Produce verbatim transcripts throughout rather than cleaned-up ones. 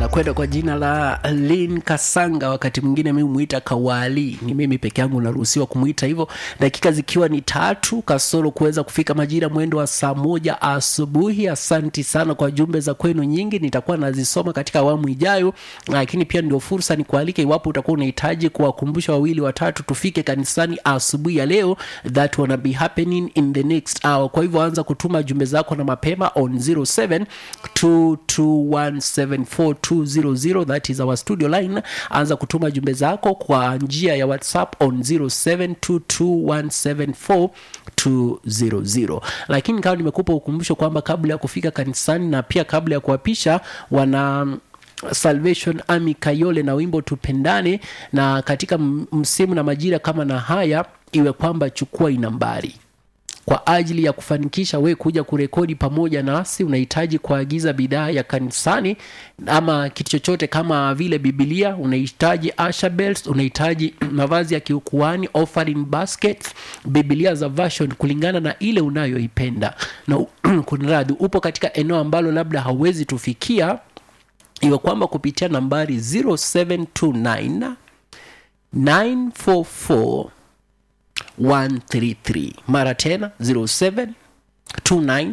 anakwenda kwa jina la Lynn Kasanga, wakati mwingine mimi muita Kawali, ni mimi peke yangu naruhusiwa kumuita hivyo. Dakika zikiwa ni tatu kasoro kuweza kufika majira mwendo wa saa moja asubuhi. Asante sana kwa jumbe za kwenu nyingi, nitakuwa nazisoma katika awamu ijayo, lakini pia ndio fursa ni kualike iwapo utakuwa unahitaji kuwakumbusha wawili watatu tufike kanisani asubuhi ya leo, that wanna be happening in the next hour. Kwa hivyo anza kutuma jumbe zako na mapema on zero seven two two one seven four two zero zero, that is our studio line. Anza kutuma jumbe zako kwa njia ya WhatsApp on zero seven two two one seven four two zero zero. Lakini kama nimekupa ukumbusho kwamba kabla ya kufika kanisani na pia kabla ya kuapisha wana Salvation Army Kayole na wimbo Tupendane, na katika msimu na majira kama na haya iwe kwamba chukua inambari kwa ajili ya kufanikisha we kuja kurekodi pamoja nasi. Unahitaji kuagiza bidhaa ya kanisani ama kitu chochote kama vile Biblia, unahitaji usher belts, unahitaji mavazi ya kiukuani, offering baskets, Biblia za version kulingana na ile unayoipenda, na kunradhi upo katika eneo ambalo labda hauwezi tufikia, iwe kwamba kupitia nambari zero seven two nine nine four four one three three. Mara tena zero seven two nine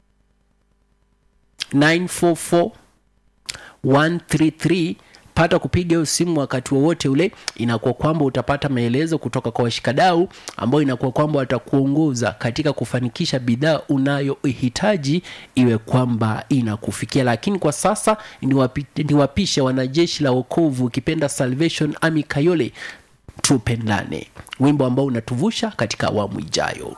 nine four four one three three. Pata kupiga hiyo simu wakati wowote ule, inakuwa kwamba utapata maelezo kutoka kwa washikadau ambao inakuwa kwamba watakuongoza katika kufanikisha bidhaa unayohitaji iwe kwamba inakufikia. Lakini kwa sasa niwapishe wanajeshi la wokovu, ukipenda Salvation Army Kayole, Tupendane, wimbo ambao unatuvusha katika awamu ijayo.